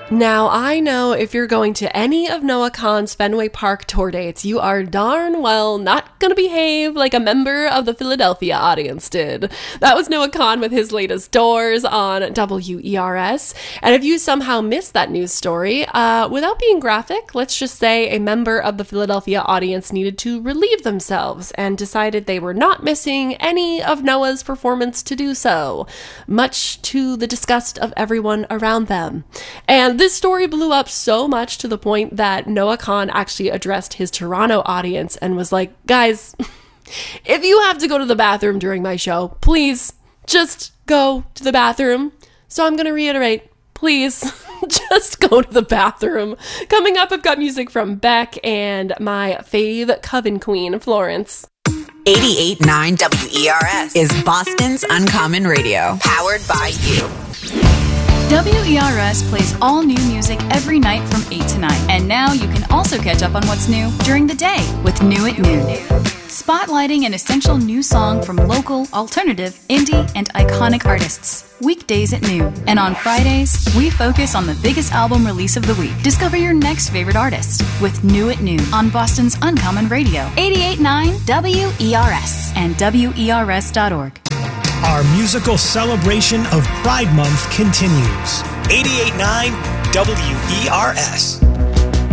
Now, I know if you're going to any of Noah Kahan's Fenway Park tour dates, you are darn well not going to behave like a member of the Philadelphia audience did. That was Noah Kahan with his latest Doors on WERS. And if you somehow missed that news story, without being graphic, let's just say a member of the Philadelphia audience needed to relieve themselves and decided they were not missing any of Noah's performance to do so, much to the disgust of everyone around them. And this story blew up so much to the point that Noah Kahan actually addressed his Toronto audience and was like, guys, if you have to go to the bathroom during my show, please just go to the bathroom. So I'm going to reiterate, please just go to the bathroom. Coming up, I've got music from Beck and my fave Coven Queen, Florence. 88.9 WERS is Boston's Uncommon Radio, powered by you. WERS plays all new music every night from 8 to 9. And now you can also catch up on what's new during the day with New at Noon. Spotlighting an essential new song from local, alternative, indie, and iconic artists. Weekdays at noon. And on Fridays, we focus on the biggest album release of the week. Discover your next favorite artist with New at Noon on Boston's Uncommon Radio. 88.9 WERS and WERS.org. Our musical celebration of Pride Month continues. 88.9 WERS.